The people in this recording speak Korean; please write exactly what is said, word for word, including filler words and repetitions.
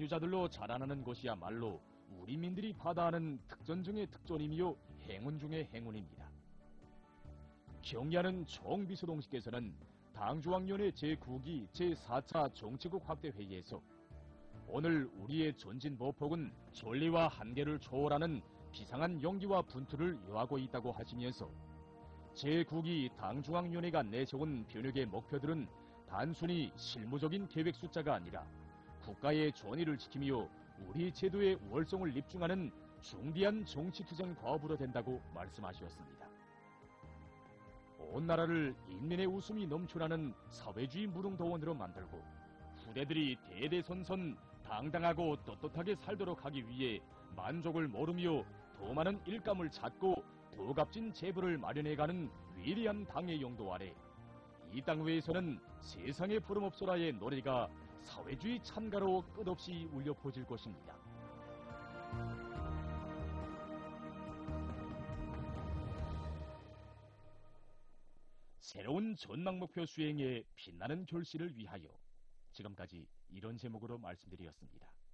공유자들로 자라나는 것이야말로 우리 민들이 받아하는 특전 중의 특전이며 행운 중의 행운입니다. 경의하는 총비서동식께서는 당중앙위원회 제구 기 제사 차 정치국 확대 회의에서 오늘 우리의 전진 보폭은 전리와 한계를 초월하는 비상한 용기와 분투를 요하고 있다고 하시면서 제구 기 당중앙위원회가 내세운 변혁의 목표들은 단순히 실무적인 계획 숫자가 아니라 국가의 존의를 지키며 우리 제도의 월성을 입증하는 중대한 정치투쟁 과업으로 된다고 말씀하셨습니다. 온 나라를 인민의 웃음이 넘쳐나는 사회주의 무릉도원으로 만들고 후대들이 대대손손 당당하고 떳떳하게 살도록 하기 위해 만족을 모르며 더 많은 일감을 찾고 더 값진 재벌을 마련해가는 위대한 당의 용도 아래 이 땅 외에서는 세상의 부름없소라의 노래가 사회주의 찬가로 끝없이 울려 퍼질 것입니다. 새로운 전망 목표 수행에 빛나는 결실을 위하여 지금까지 이런 제목으로 말씀드렸습니다.